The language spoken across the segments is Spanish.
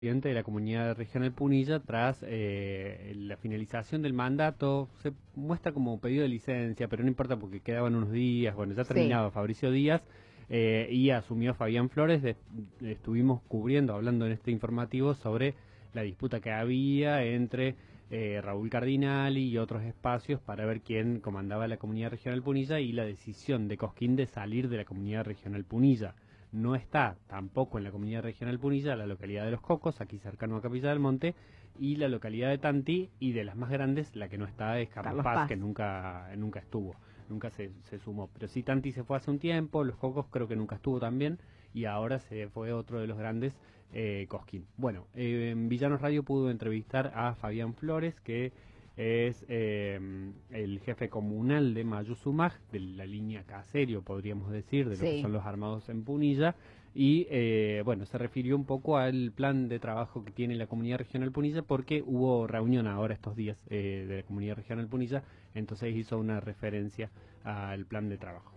presidente de la comunidad regional Punilla tras la finalización del mandato. Se muestra como pedido de licencia, pero no importa porque quedaban unos días. Bueno, ya Sí, terminaba Fabricio Díaz y asumió Fabián Flores. Estuvimos cubriendo, hablando en este informativo sobre la disputa que había entre Raúl Cardinali y otros espacios para ver quién comandaba la comunidad regional Punilla y la decisión de Cosquín de salir de la comunidad regional Punilla. No está tampoco en la comunidad regional Punilla la localidad de Los Cocos, aquí cercano a Capilla del Monte, y la localidad de Tantí, y de las más grandes, la que no está es Carlos Carlos Paz, Paz. que nunca estuvo, nunca se sumó. Pero sí, Tantí se fue hace un tiempo, Los Cocos creo que nunca estuvo también, y ahora se fue otro de los grandes, Cosquín. Bueno, en Villanos Radio pudo entrevistar a Fabián Flores, que es el jefe comunal de Mayuzumaj, de la línea Caserio, podríamos decir, de lo que son Sí. los armados en Punilla, y bueno, se refirió un poco al plan de trabajo que tiene la comunidad regional Punilla, porque hubo reunión ahora estos días de la comunidad regional Punilla, entonces hizo una referencia al plan de trabajo.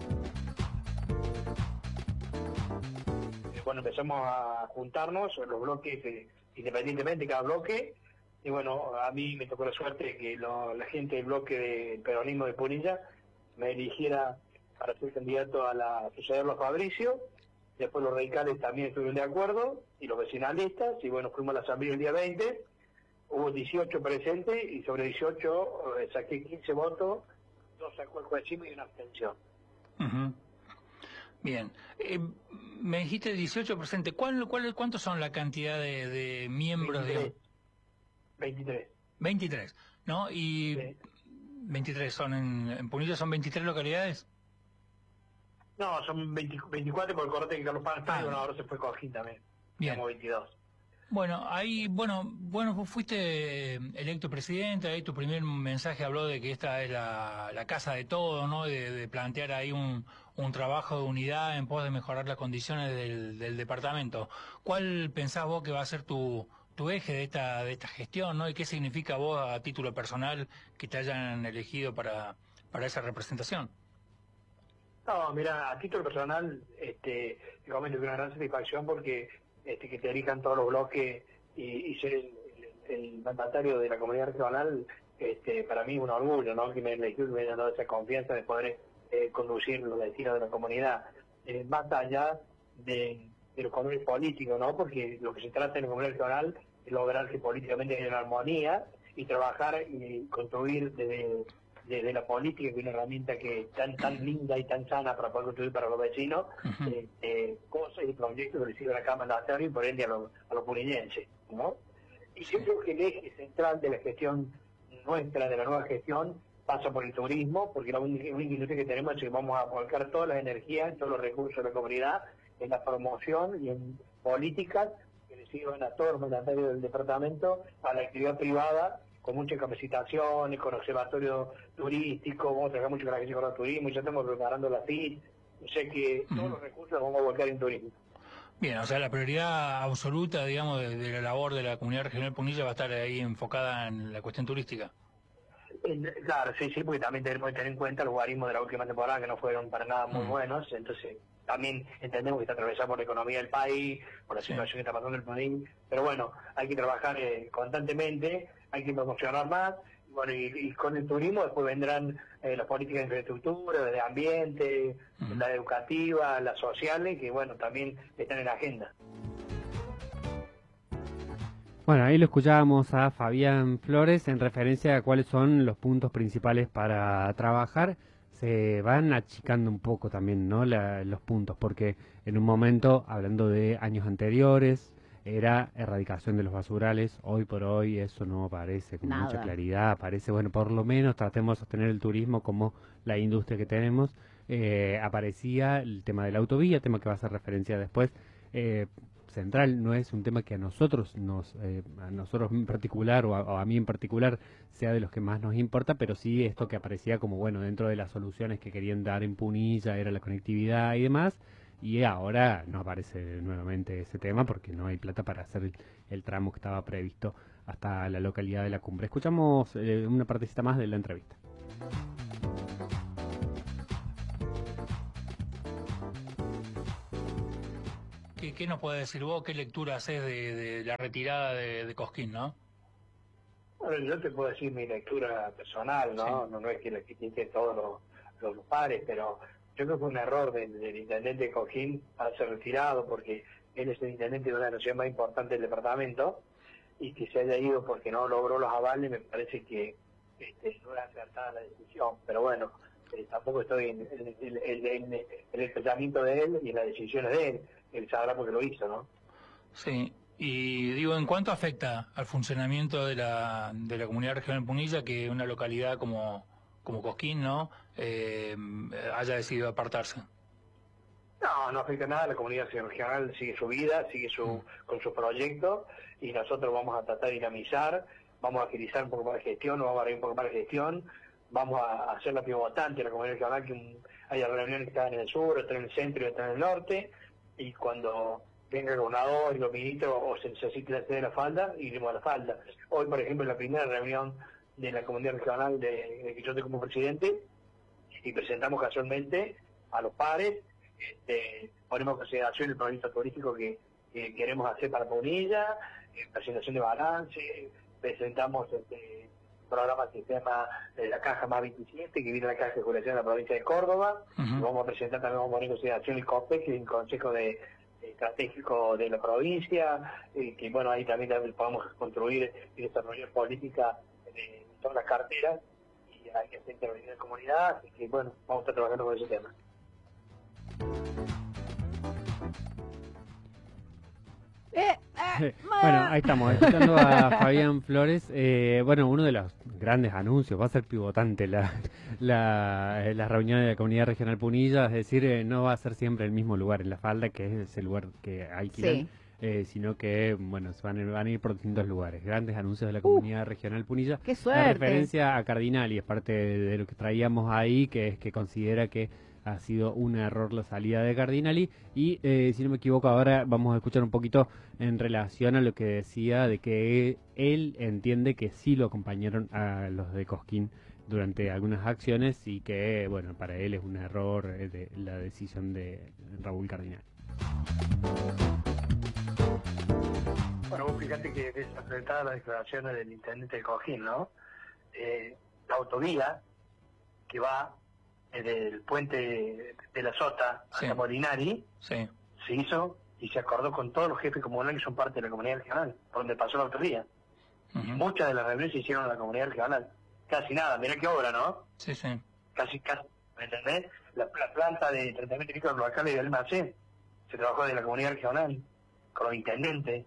Bueno, empezamos a juntarnos los bloques independientemente de cada bloque, y bueno, a mí me tocó la suerte de que la gente del bloque del peronismo de Punilla me eligiera para ser candidato a sucederlo a Fabricio. Después los radicales también estuvieron de acuerdo, y los vecinalistas, y bueno, fuimos a la asamblea el día 20, hubo 18 presentes, y sobre 18 saqué 15 votos, 2 sacó el juez y una abstención. Ujú. Bien. Me dijiste 18%. ¿Cuántos son la cantidad de miembros 23. de 23. 23, ¿no? Y Sí. 23 son en Punilla, son 23 localidades. No, son 24 por el corte que Carlos Paz está, y bueno, Ah, ahora se fue Cojín también. bien. Tenemos 22. Bueno, ahí, bueno, vos fuiste electo presidente, ahí tu primer mensaje habló de que esta es la casa de todo, ¿no? De plantear ahí un trabajo de unidad en pos de mejorar las condiciones del departamento. ¿Cuál pensás vos que va a ser tu eje de esta gestión, ¿no? ¿Y qué significa vos a título personal que te hayan elegido para esa representación? No, mira, a título personal, te comento que una gran satisfacción porque que te elijan todos los bloques y ser el mandatario de la comunidad regional, para mí es un orgullo, ¿no? Que me elegido, que me hayan dado esa confianza de poder conducir los destinos de la comunidad, más allá de los colores políticos, ¿no? Porque lo que se trata en la comunidad regional es lograr que políticamente haya una armonía y trabajar y construir desde la política, que es una herramienta que tan linda y tan sana para poder construir para los vecinos, Ujú. cosas y proyectos que recibe la Cámara de y por ende a los punillenses, ¿no? Y yo Sí. creo que el eje central de la gestión nuestra, de la nueva gestión, pasa por el turismo, porque la única industria que tenemos es que vamos a volcar todas las energías, todos los recursos de la comunidad en la promoción y en políticas que le sirvan a todos los mandatarios del departamento, a la actividad privada, con muchas capacitaciones, con observatorio turístico, vamos a trabajar mucho con la agencia de turismo, ya estamos preparando la FIT, o sea que todos Ujú. los recursos los vamos a volcar en turismo. Bien, o sea, la prioridad absoluta, digamos, de la labor de la comunidad regional Punilla va a estar ahí enfocada en la cuestión turística. Claro, sí, porque también tenemos que tener en cuenta los guarismos de la última temporada que no fueron para nada muy Mm, buenos, entonces también entendemos que está atravesado por la economía del país, por la sí. situación que está pasando en el país, pero bueno, hay que trabajar constantemente, hay que promocionar más, y bueno, y con el turismo después vendrán las políticas de infraestructura, de ambiente, Mm. las educativas, las sociales, que bueno, también están en la agenda. Bueno, ahí lo escuchábamos a Fabián Flores en referencia a cuáles son los puntos principales para trabajar. Se van achicando un poco también, ¿no? Los puntos, porque en un momento, hablando de años anteriores, era erradicación de los basurales. Hoy por hoy eso no aparece con mucha Nada. claridad. Aparece, bueno, por lo menos tratemos de sostener el turismo como la industria que tenemos. Aparecía el tema de la autovía, tema que va a hacer referencia después. Central no es un tema que a nosotros a nosotros en particular o a mí en particular sea de los que más nos importa, pero sí esto que aparecía como bueno dentro de las soluciones que querían dar en Punilla era la conectividad y demás, y ahora no aparece nuevamente ese tema porque no hay plata para hacer el tramo que estaba previsto hasta la localidad de La Cumbre. Escuchamos una partecita más de la entrevista. ¿Qué nos puede decir vos? ¿Qué lectura haces de la retirada de Cosquín, no? Bueno, yo te puedo decir mi lectura personal, ¿no? Sí. No es que le critique todos los pares, pero yo creo que fue un error del intendente de Coquín haberse retirado, porque él es el intendente de una de las ciudades más importantes del departamento, y que se haya ido porque no logró los avales, me parece que no era acertada la decisión. Pero bueno, tampoco estoy en el pensamiento de él y en las decisiones de él. Él sabrá porque lo hizo, ¿no? Sí. Y digo, ¿en cuánto afecta al funcionamiento de la comunidad regional Punilla que una localidad como Cosquín, ¿no? Haya decidido apartarse? No, no afecta nada, la comunidad regional sigue su vida, sigue con su proyecto, y nosotros vamos a tratar de dinamizar, vamos a agilizar un poco más la gestión, vamos a dar un poco más la gestión, vamos a hacer la pivotante de la comunidad regional, que haya reuniones que están en el sur, otras en el centro y otras en el norte, y cuando venga el gobernador y los ministros o se necesite la sede de la falda, iremos a la falda. Hoy, por ejemplo, en la primera reunión de la comunidad regional de que yo estoy como presidente, y presentamos casualmente a los pares, ponemos en consideración el proyecto turístico que queremos hacer para Punilla, presentación de balance, presentamos programa sistema de la caja más 27 que viene a la caja de jubilación de la provincia de Córdoba. Y vamos a presentar también, vamos a poner en consideración el COPE, que es el Consejo Estratégico de la provincia, que bueno, ahí también podamos construir y desarrollar política de todas las carteras, y hay que hacer intervenir en la comunidad, así que bueno, vamos a estar trabajando con ese tema. Bueno, ahí estamos, escuchando a Fabián Flores. Bueno, uno de los grandes anuncios, va a ser pivotante la reunión de la comunidad regional Punilla, es decir, no va a ser siempre el mismo lugar en la falda, que es ese lugar que alquilan, sino que, bueno, van a ir por distintos lugares. Grandes anuncios de la comunidad regional Punilla. ¡Qué suerte! La referencia a Cardinali es parte de lo que traíamos ahí, que es que considera que ha sido un error la salida de Cardinali, y si no me equivoco ahora vamos a escuchar un poquito en relación a lo que decía de que él entiende que sí lo acompañaron a los de Cosquín durante algunas acciones, y que bueno, para él es un error de la decisión de Raúl Cardinali. Bueno, vos fíjate que desacertada las declaraciones del intendente de Coquín, ¿no? La autovía que va del puente de la Sota hasta Molinari, se hizo y se acordó con todos los jefes comunales que son parte de la comunidad regional, por donde pasó la autovía. Muchas de las reuniones se hicieron en la comunidad regional. Casi nada, mirá qué obra, ¿no? Sí, sí. Casi, ¿me entendés? La planta de tratamiento de líquidos locales de Almacén se trabajó de la comunidad regional, con los intendentes.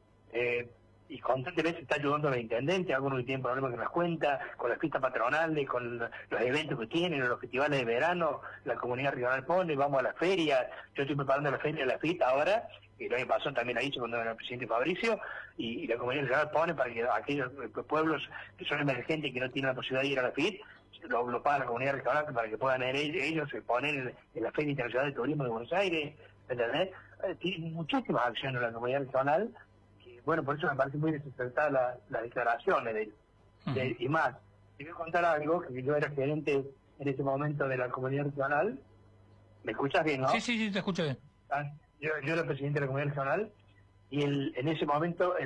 Y constantemente está ayudando a los intendentes, algunos que tienen problemas con las cuentas, con las fiestas patronales, con los eventos que tienen, los festivales de verano, la comunidad regional pone, vamos a la feria. Yo estoy preparando la feria de la FIT ahora, y el año pasado también la hice cuando era el presidente Fabricio, y la comunidad regional pone para que aquellos pueblos que son emergentes y que no tienen la posibilidad de ir a la FIT, lo paga la comunidad regional para que puedan ir ellos poner en la Feria Internacional de Turismo de Buenos Aires, ¿entendés? Tiene muchísimas acciones la comunidad regional. Bueno, por eso me parece muy desacertada las declaraciones de él. Y más, te voy a contar algo, que yo era gerente en ese momento de la comunidad regional. ¿Me escuchas bien, no? Sí, sí, sí, te escucho bien. Yo era presidente de la comunidad regional, y en ese momento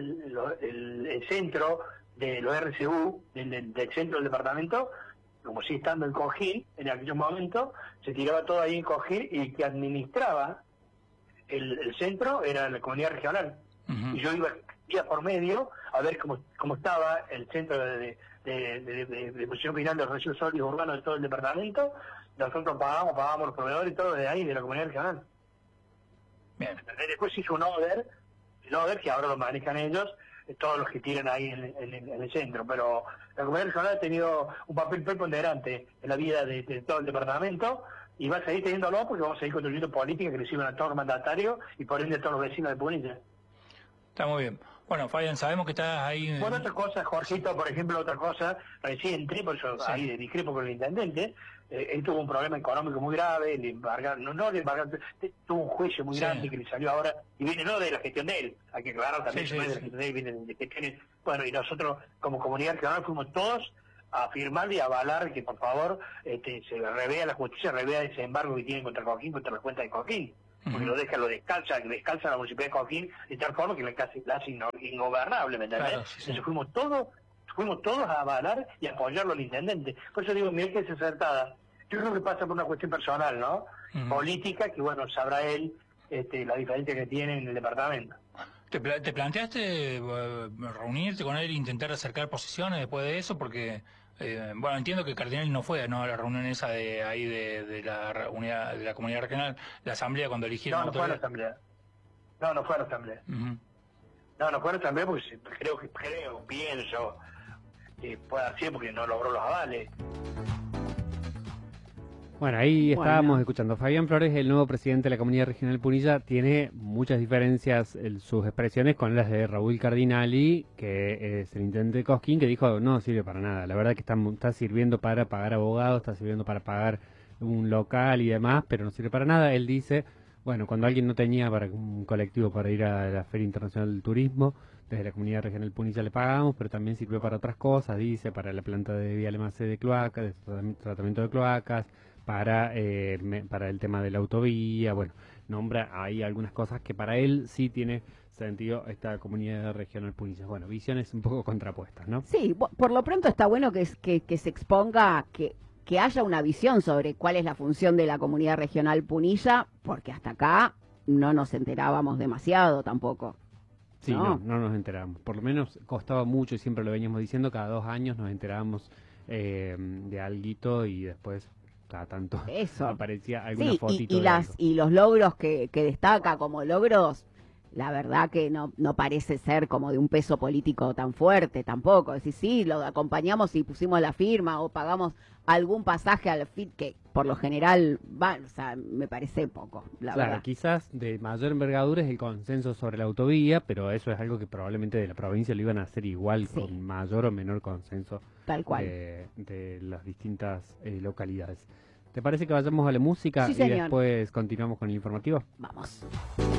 el centro de los RCU, del centro del departamento, como si estando en Coquín, en aquellos momentos, se tiraba todo ahí en Coquín, y el que administraba el centro era la comunidad regional. Y yo iba día por medio a ver cómo estaba el centro de distribución final de los residuos sólidos urbanos de todo el departamento. Nosotros pagábamos los proveedores y todo de ahí, de la comunidad regional. Bien. Después hizo un ODER, el ODER que ahora lo manejan ellos, todos los que tiran ahí en el centro, pero la comunidad regional ha tenido un papel preponderante en la vida de todo el departamento, y va a seguir teniéndolo porque vamos a seguir construyendo políticas que le sirvan a todos los mandatarios y por ende a todos los vecinos de Punilla. Está muy bien. Bueno, Fabián, sabemos que estás ahí... Bueno, otra cosa, Jorgito, por ejemplo, otra cosa reciente, por eso ahí discrepo con el intendente, él tuvo un problema económico muy grave, le embargaron, tuvo un juicio muy grande que le salió ahora, y viene no de la gestión de él, hay que aclarar también, no es de la gestión de él, viene de gestiones. Bueno, y nosotros como comunidad regional fuimos todos a firmar y a avalar que por favor se revea la justicia, revea ese embargo que tienen contra Coquín, contra las cuentas de Coquín. porque lo descalza la municipalidad de Cosquín de tal forma que la hace ingobernable, ¿me entendés? Claro, sí, sí. Entonces fuimos todos a avalar y a apoyarlo al intendente. Por eso digo, mira que es acertada. Yo creo que pasa por una cuestión personal, ¿no? Política, que bueno, sabrá él la diferencia que tiene en el departamento. ¿Te planteaste reunirte con él e intentar acercar posiciones después de eso? Porque, bueno, entiendo que Cardinal no fue, ¿no?, a la reunión esa de ahí de la unidad, de la comunidad regional, la asamblea cuando eligieron. No fue a la asamblea. No fue a la asamblea. No fue a la asamblea porque pienso que puede ser porque no logró los avales. Bueno, ahí estábamos escuchando. Fabián Flores, el nuevo presidente de la Comunidad Regional Punilla, tiene muchas diferencias en sus expresiones con las de Raúl Cardinali, que es el intendente de Cosquín, que dijo no sirve para nada. La verdad que está sirviendo para pagar abogados, está sirviendo para pagar un local y demás, pero no sirve para nada. Él dice, bueno, cuando alguien no tenía para un colectivo para ir a la Feria Internacional del Turismo, desde la Comunidad Regional Punilla le pagamos, pero también sirve para otras cosas, dice, para la planta de Vía Alemacé de cloacas, de tratamiento de cloacas, para el tema de la autovía. Bueno, nombra ahí algunas cosas que para él sí tiene sentido esta Comunidad Regional Punilla. Bueno, visiones un poco contrapuestas, ¿no? Sí, por lo pronto está bueno que se exponga, que haya una visión sobre cuál es la función de la Comunidad Regional Punilla, porque hasta acá no nos enterábamos demasiado tampoco. Sí, no nos enterábamos. Por lo menos costaba mucho, y siempre lo veníamos diciendo, cada 2 años nos enterábamos de alguito y después cada tanto eso aparecía alguna sí, fotito y los logros que destaca como logros, la verdad que no parece ser como de un peso político tan fuerte tampoco. Es decir, sí, lo acompañamos y pusimos la firma o pagamos algún pasaje al FIT, que por lo general o sea, me parece poco, la verdad. Quizás de mayor envergadura es el consenso sobre la autovía, pero eso es algo que probablemente de la provincia lo iban a hacer igual, sí, con mayor o menor consenso. Tal cual. De las distintas localidades. ¿Te parece que vayamos a la música sí, y señor, después continuamos con el informativo? Vamos.